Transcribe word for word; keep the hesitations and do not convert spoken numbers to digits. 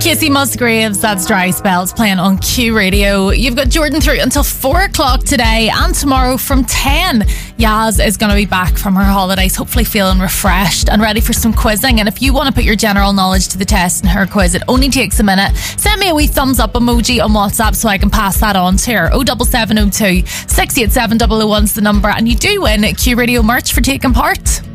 Casey Musgraves, that's Dry Spells, playing on Q Radio. You've got Jordan through until four o'clock today, and tomorrow from ten. Yaz is going to be back from her holidays, hopefully feeling refreshed and ready for some quizzing. And if you want to put your general knowledge to the test in her quiz, it only takes a minute. Send me a wee thumbs up emoji on WhatsApp so I can pass that on to her. oh seven seven oh two, six eight seven, double oh one's the number, and you do win Q Radio merch for taking part.